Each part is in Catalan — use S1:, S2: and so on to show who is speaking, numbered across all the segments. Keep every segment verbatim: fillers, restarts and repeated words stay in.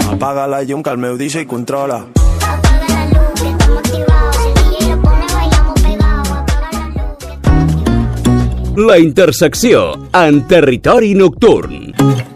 S1: Apaga la llum que el meu D J controla.
S2: Apaga la luz que estamos activados. El D J lo pone, bailamos pegados. Apaga la luz que estamos activados.
S3: La intersecció en territori nocturn.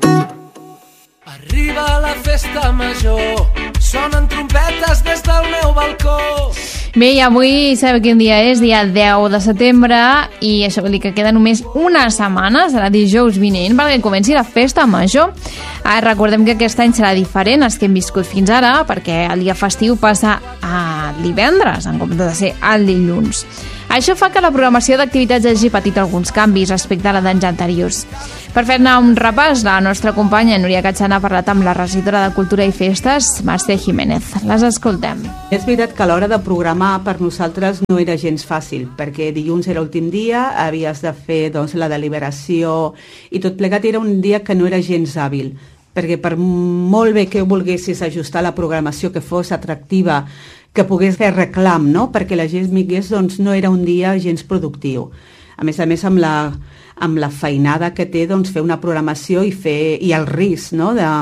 S4: Arriba la festa major, sonen trompetes des del meu balcó.
S5: Bé, i avui sabeu quin dia és, dia deu de setembre, i això vol dir que queda només una setmana, serà dijous vinent, perquè comenci la festa major. Ara recordem que aquest any serà diferent als que hem viscut fins ara, perquè el dia festiu passa a divendres, en comptes de ser el dilluns. Això fa que la programació d'activitats hagi patit alguns canvis respecte a la d'anys anteriors. Per fer-ne un repàs, la nostra companya Núria Catxana ha parlat amb la regidora de Cultura i Festes, Mercè Jiménez. Les escoltem.
S6: És veritat que a l'hora de programar per nosaltres no era gens fàcil, perquè dilluns era l'últim dia, havies de fer doncs, la deliberació i tot plegat era un dia que no era gens hàbil, perquè per molt bé que volguessis ajustar la programació que fos atractiva, que pogués fer reclam, no? Perquè la gent vingués, doncs no era un dia gens productiu. A més a més, amb la, amb la feinada que té doncs, fer una programació i, fer, i el risc, no? de,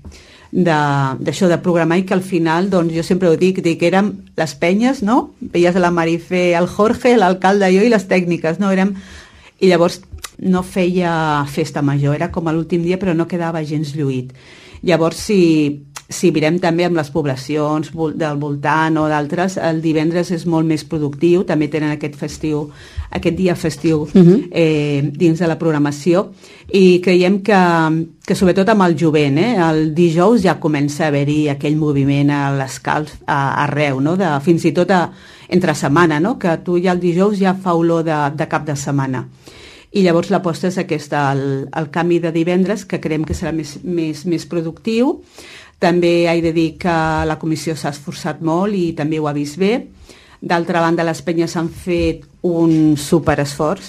S6: de, d'això de programar, i que al final, doncs, jo sempre ho dic, dic, érem les penyes, no? Veies a la Marifé, el Jorge, l'alcalde, jo i les tècniques, no? Érem... I llavors no feia festa major, era com a l'últim dia, però no quedava gens lluït. Llavors, si, si mirem també amb les poblacions del voltant o d'altres, el divendres és molt més productiu, també tenen aquest festiu, aquest dia festiu uh-huh. eh, dins de la programació, i creiem que, que sobretot amb el jovent, eh, el dijous ja comença a haver-hi aquell moviment a l'escalf a, arreu, no? De, fins i tot a, entre setmana, no? Que tu ja el dijous ja fa olor de, de cap de setmana. I llavors l'aposta és aquesta, el, el canvi de divendres, que creiem que serà més, més, més productiu. També he de dir que la comissió s'ha esforçat molt i també ho ha vist bé. D'altra banda, les penyes han fet un superesforç,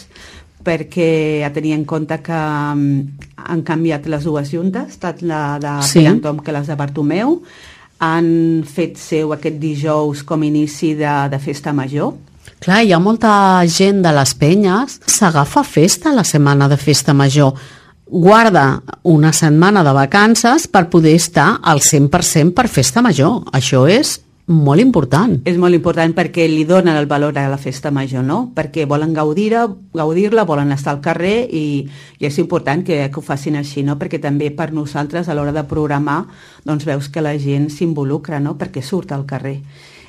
S6: perquè a tenir en compte que han canviat les dues juntes, tant la de sí. Pere Anton que les de Bartomeu, han fet seu aquest dijous com inici de, de festa major.
S7: Clar, hi ha molta gent de les penyes, s'agafa festa la setmana de festa major, guarda una setmana de vacances per poder estar al cent per cent per festa major. Això és molt important. És
S6: molt important perquè li donen el valor a la festa major, no? Perquè volen gaudir-la, gaudir-la, volen estar al carrer i, i és important que, que ho facin així, no? Perquè també per nosaltres a l'hora de programar doncs veus que la gent s'involucra, no? Perquè surt al carrer.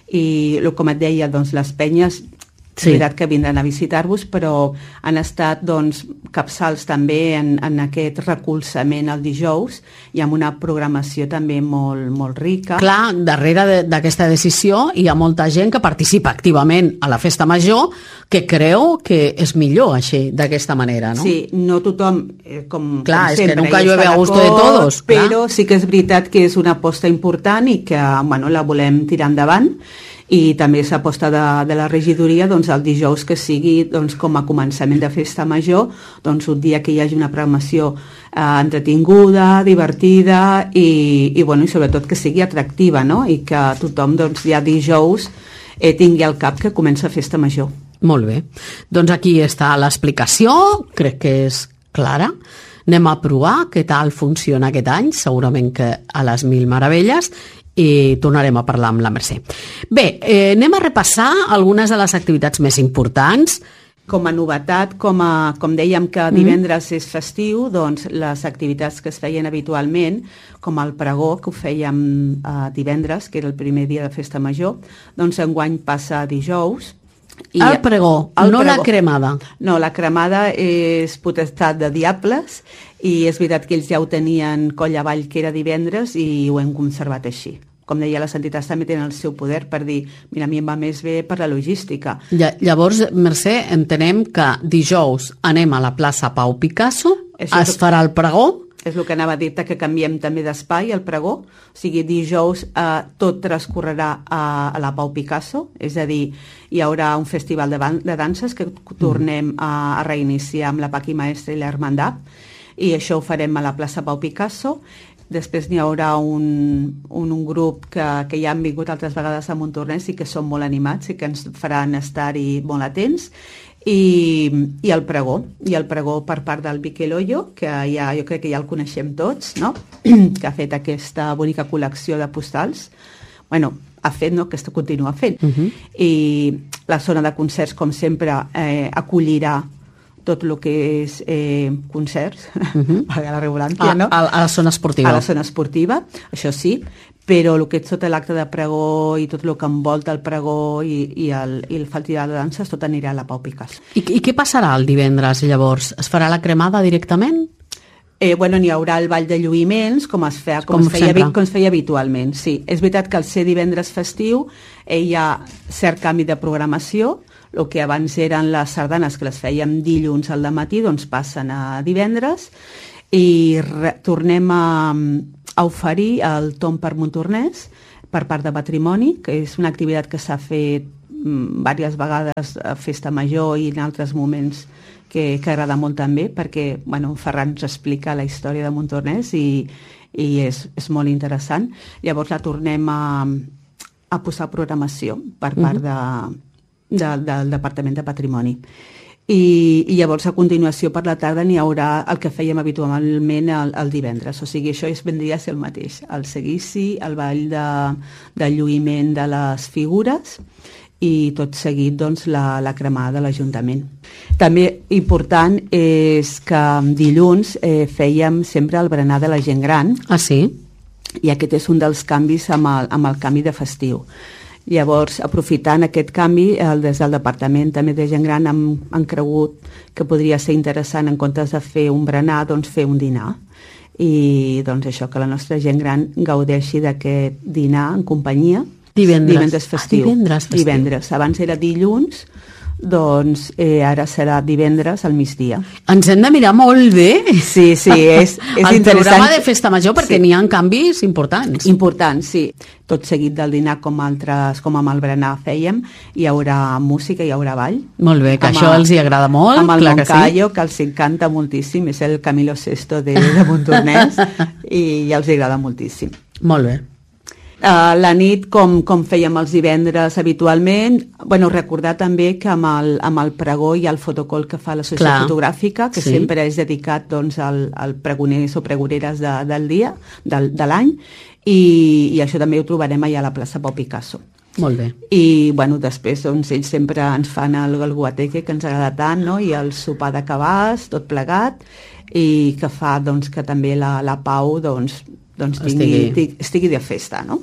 S6: I com et deia, doncs les penyes sí. És veritat que vindran a visitar-vos, però han estat doncs, capçals també en, en aquest recolzament el dijous i amb una programació també molt, molt rica.
S7: Clar, darrere de, d'aquesta decisió hi ha molta gent que participa activament a la festa major que creu que és millor així, d'aquesta manera, no?
S6: Sí, no tothom, eh, com,
S7: clar,
S6: com sempre,
S7: és que nunca llueve a gusto de todos.
S6: Però clar. Sí que és veritat que és una aposta important i que bueno, la volem tirar endavant. I també s'aposta de, de la regidoria doncs, el dijous que sigui doncs, com a començament de festa major, doncs, un dia que hi hagi una programació eh, entretinguda, divertida i, i, bueno, i sobretot que sigui atractiva, no? I que tothom doncs, ja dijous eh, tingui al cap que comença festa major.
S7: Molt bé. Doncs aquí està l'explicació, crec que és clara. Anem a provar què tal funciona aquest any, segurament que a les mil meravelles, i tornarem a parlar amb la Mercè. Bé, eh, anem a repassar algunes de les activitats més importants.
S6: Com a novetat, com, a, com dèiem que divendres mm. és festiu, doncs les activitats que es feien habitualment, com el pregó, que ho fèiem eh, divendres, que era el primer dia de festa major, doncs enguany passa dijous.
S7: I el pregó, el no pregó. La cremada.
S6: No, la cremada és potestat de diables i és veritat que ells ja ho tenien coll avall que era divendres i ho hem conservat així. Com deia, les entitats també tenen el seu poder per dir, mira, a mi em va més bé per la logística.
S7: Llavors, Mercè, entenem que dijous anem a la plaça Pau Picasso, Això es farà el pregó.
S6: És el que anava a dir-te, que canviem també d'espai, el pregó. O sigui, dijous eh, tot transcorrerà a, a la Pau Picasso, és a dir, hi haurà un festival de, de danses que tornem a, a reiniciar amb la Paqui Maestre i l'Hermandat, i això ho farem a la plaça Pau Picasso. Després n'hi haurà un, un, un grup que, que ja han vingut altres vegades a Montornès i que són molt animats i que ens faran estar-hi molt atents. i, i el pregó, i el pregó per part del Miquel Hoyo, que ja, jo crec que ja el coneixem tots, no? Que ha fet aquesta bonica col·lecció de postals. Bueno, ha fet, no?, que continua fent. Uh-huh. I la zona de concerts, com sempre, eh, acollirà tot el que és eh, concerts, uh-huh. a la regulància, no?
S7: A, a la zona esportiva.
S6: A la zona esportiva, això sí, però el que és tot l'acte de pregó i tot el que envolta el pregó i, i, el, i el festival de danses, tot anirà a la Pau Picasso.
S7: I, I què passarà el divendres, llavors? Es farà la cremada directament?
S6: Eh, bueno, n'hi haurà el ball de lluïments, com es, feia, com,
S7: com,
S6: es feia,
S7: sempre.
S6: com es feia habitualment, sí. És veritat que al ser divendres festiu eh, hi ha cert canvi de programació. El que abans eren les sardanes, que les fèiem dilluns al dematí, doncs passen a divendres, i re, tornem a, a oferir el Tom per Montornès per part de Patrimoni, que és una activitat que s'ha fet mm, diverses vegades a Festa Major i en altres moments que, que agrada molt també, perquè bueno, Ferran ens explica la història de Montornès i, i és, és molt interessant. Llavors la tornem a, a posar programació per part de, de, del Departament de Patrimoni. I, i llavors a continuació per la tarda n'hi haurà el que fèiem habitualment el, el divendres, o sigui, això es vendria a ser el mateix, el seguici, el ball de, de lluïment de les figures i tot seguit doncs, la, la cremada de l'Ajuntament. També important és que dilluns eh, fèiem sempre el berenar de la gent gran.
S7: Ah, sí?
S6: I aquest és un dels canvis amb el, amb el canvi de festiu. Llavors, aprofitant aquest canvi, el, des del Departament també de Gent Gran han, han cregut que podria ser interessant, en comptes de fer un berenar, doncs fer un dinar. I doncs això, que la nostra gent gran gaudeixi d'aquest dinar en companyia.
S7: Divendres.
S6: Divendres festiu.
S7: Ah, divendres festiu.
S6: Divendres. Abans era dilluns, doncs eh, ara serà divendres al migdia.
S7: Ens hem de mirar molt bé
S6: sí, sí, és, és
S7: el
S6: interessant.
S7: programa de Festa Major, perquè
S6: sí.
S7: n'hi ha canvis importants.
S6: Importants, sí. Tot seguit del dinar, com altres, com amb el berenar fèiem, hi haurà música, hi haurà ball.
S7: Molt bé, que
S6: amb
S7: això
S6: el,
S7: els hi agrada molt,
S6: amb el
S7: clar que sí.
S6: Moncayo, que els encanta moltíssim, és el Camilo Sesto de, de Montornès, i ja els agrada moltíssim.
S7: Molt bé.
S6: Uh, la nit, com, com fèiem els divendres habitualment, bueno, recordar també que amb el, amb el pregó hi ha el fotocol que fa l'associació
S7: Clar.
S6: fotogràfica, que
S7: Sí.
S6: sempre és dedicat doncs, al, al pregoners o pregoneres de, del dia, del, de l'any, i, i això també ho trobarem allà a la plaça Pau Picasso.
S7: Molt bé.
S6: I bueno, després doncs, ells sempre ens fan el, el guateque que ens agrada tant, no? I el sopar de cabàs, tot plegat, i que fa doncs, que també la, la Pau doncs, doncs tingui, estigui. estigui de festa, no?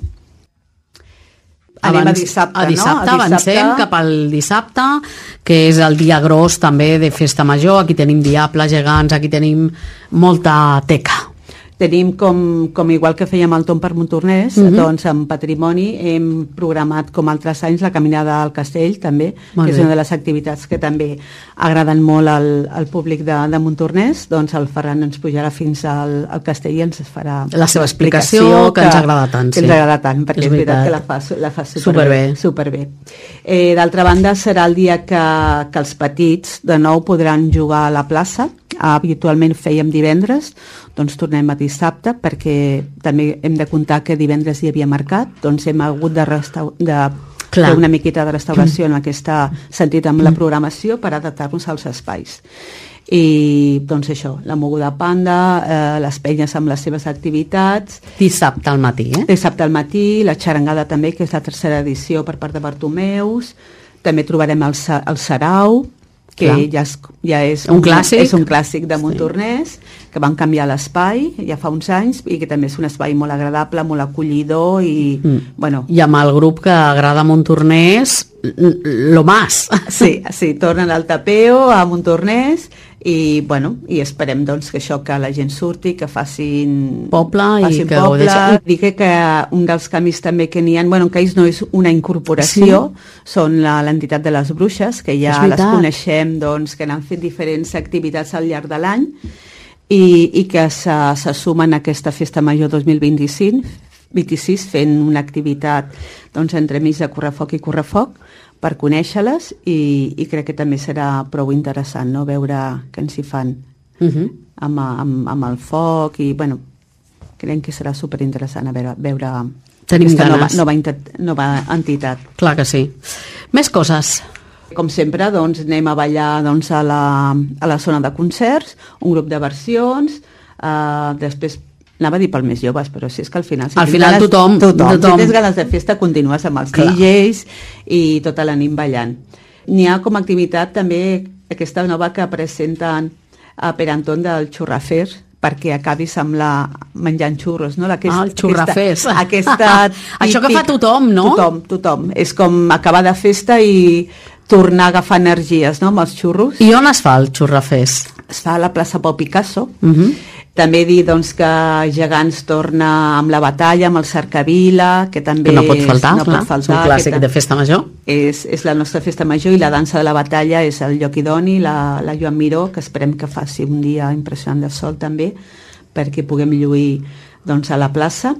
S6: Anem
S7: Abans,
S6: a dissabte,
S7: a dissabte,
S6: no? A
S7: avancem
S6: dissabte.
S7: cap al dissabte, que és el dia gros també de Festa Major. Aquí tenim diables, gegants, aquí tenim molta teca.
S6: Tenim, com, com igual que fèiem el Tom per Montornès,
S7: Mhm.
S6: doncs en Patrimoni hem programat, com altres anys, la caminada al castell, també,
S7: Molt
S6: que és
S7: bé.
S6: una de les activitats que també agraden molt al, al públic de, de Montornès. Doncs el Ferran ens pujarà fins al, al castell i ens farà
S7: La seva explicació, que ens agrada tant,
S6: Que
S7: sí.
S6: ens agrada tant, perquè
S7: És
S6: és, veritat
S7: veritat.
S6: que la fa, la fa superbé.
S7: Superbé.
S6: superbé. Eh, D'altra banda, serà el dia que, que els petits de nou podran jugar a la plaça. Habitualment fèiem divendres, doncs tornem a dissabte, perquè també hem de comptar que divendres hi havia mercat, doncs hem hagut de, restau de
S7: Clar.
S6: fer una miqueta de restauració en aquest sentit amb la programació per adaptar-nos als espais. I doncs això, la moguda panda, eh, les penyes amb les seves activitats,
S7: Dissabte al matí, eh?
S6: dissabte al matí, la xarangada també, que és la tercera edició per part de Bartomeus, també trobarem el, sa- el sarau, que
S7: Clar.
S6: ja és, ja és
S7: Un clàssic.
S6: és un clàssic de Montornès, que van canviar l'espai ja fa uns anys i que també és un espai molt agradable, molt acollidor i,
S7: Mm.
S6: bueno,
S7: I amb el grup que agrada Montornès, l- lo más.
S6: sí, sí, tornen al tapeo a Montornès i, bueno, i esperem doncs que això, que la gent surti, que facin
S7: Poble i
S6: facin
S7: que
S6: poble.
S7: gaudeixin.
S6: Dic que un dels canvis també que n'hi ha, bueno, que ells no és una incorporació, són la- l'entitat de les bruixes, que
S7: És
S6: ja les
S7: veritat.
S6: coneixem, doncs, que han fet diferents activitats al llarg de l'any i, i que se, se sumen a aquesta Festa Major dos mil vint-i-cinc, vint-i-sis, fent una activitat doncs, entremig de correfoc i correfoc per conèixer-les i, i crec que també serà prou interessant, no?, veure què ens hi fan
S7: Uh -huh.
S6: amb, amb, amb el foc i, bueno, crec que serà superinteressant a veure, veure
S7: Tenim
S6: aquesta nova,
S7: ganes.
S6: nova, enti- nova entitat.
S7: Clar que sí. Més coses.
S6: Com sempre, doncs, anem a ballar doncs, a, la, a la zona de concerts, un grup de versions, eh, després anava a dir pel més joves, però si és que al final... Si
S7: al final
S6: ganes,
S7: tothom,
S6: tothom.
S7: tothom.
S6: Si tens ganes de festa, continues amb els Clar. D Js i tota la nit ballant. N'hi ha com a activitat també aquesta nova que presenten a Per Anton del Xurrafer, perquè acabis amb la menjant xurros, no? Aquest,
S7: ah, el xurrafers.
S6: Aquesta, aquesta
S7: Això que fa tothom, no?
S6: Tothom, tothom. És com acabar de festa i tornar a agafar energies, no?, amb els xurros.
S7: I on es fa el xurrafers?
S6: Es fa a la plaça Pau Picasso.
S7: Uh -huh.
S6: També dir doncs, que Gegants torna amb la batalla, amb el Cercavila, que també
S7: que no pot faltar,
S6: és, no
S7: clar,
S6: pot faltar,
S7: és un clàssic de festa major.
S6: És, és la nostra festa major i la dansa de la batalla és el Lloc Idoni, la, la Joan Miró, que esperem que faci un dia impressionant de sol també, perquè puguem lluir doncs, a la plaça.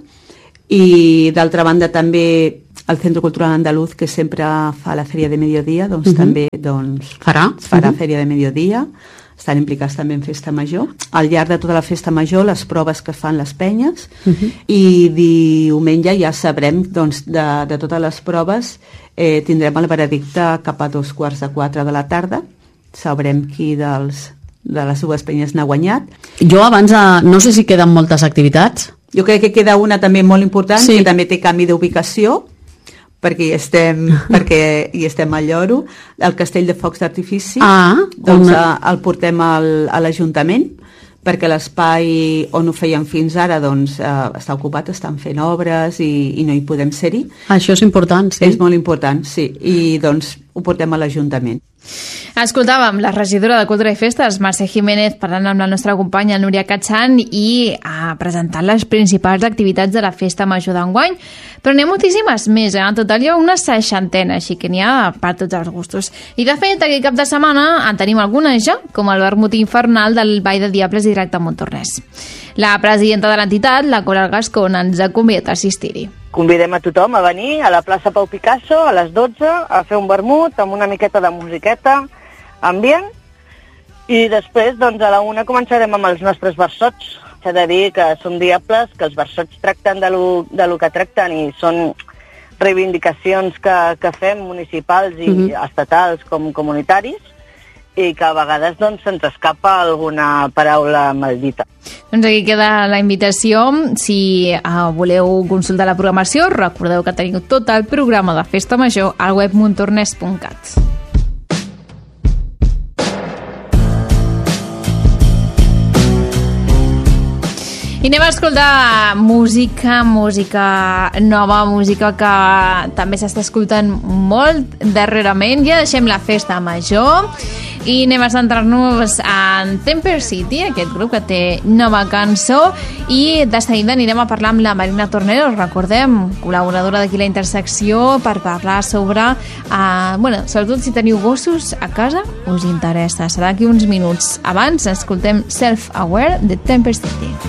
S6: I d'altra banda també el Centre Cultural Andaluz, que sempre fa la Fèria de Mediodía, doncs uh -huh. també doncs,
S7: farà,
S6: farà
S7: uh -huh.
S6: Fèria de Mediodía. Estan implicats també en Festa Major. Al llarg de tota la Festa Major, les proves que fan les penyes, uh -huh. i diumenge ja sabrem, doncs, de, de totes les proves, eh, tindrem el veredicte cap a dos quarts de quatre de la tarda. Sabrem qui dels, de les dues penyes n'ha guanyat.
S7: Jo abans, de, no sé si queden moltes activitats.
S6: Jo crec que queda una també molt important,
S7: sí.
S6: que també té canvi d'ubicació, perquè hi estem, perquè hi estem a Lloro, el castell de focs d'artifici,
S7: ah,
S6: doncs
S7: una...
S6: el portem al, a l'Ajuntament, perquè l'espai on ho feien fins ara doncs, eh, està ocupat, estan fent obres i, i no hi podem ser-hi.
S7: Això és important, sí.
S6: És molt important, sí, i doncs ho portem a l'Ajuntament.
S5: Escoltàvem la regidora de Cultura i Festes, Mercè Jiménez, parlant amb la nostra companya Núria Catxan i eh, presentant les principals activitats de la Festa Major d'enguany. Però n'hi ha moltíssimes més, eh? En total hi ha una seixantena, així que n'hi ha per tots els gustos. I de fet, aquest cap de setmana en tenim algunes ja, com el vermut infernal del Ball de Diables directe a Montornès. La presidenta de l'entitat, la Coral Gascon, ens ha convidat a assistir-hi.
S8: Convidem a tothom a venir a la plaça Pau Picasso a les dotze a fer un vermut amb una miqueta de musiqueta, ambient, i després doncs, a la una començarem amb els nostres versots. S'ha de dir que són diables, que els versots tracten de lo, de lo que tracten i són reivindicacions que, que fem municipals i mm-hmm. estatals com comunitaris, i que a vegades doncs, se'ns escapa alguna paraula maldita.
S5: Doncs aquí queda la invitació. Si uh, voleu consultar la programació, recordeu que teniu tot el programa de Festa Major al web montornès punt cat. I anem a escoltar música, música nova, música que també s'està escoltant molt darrerament. Ja deixem la Festa Major i anem a centrar-nos en Temper City, aquest grup que té nova cançó, i de seguida anirem a parlar amb la Marina Tornero, recordem, col·laboradora d'aquí la Intersecció, per parlar sobre, eh, bueno, sobretot si teniu gossos a casa, us interessa. Serà aquí uns minuts. Abans escoltem Self Aware de Temper City.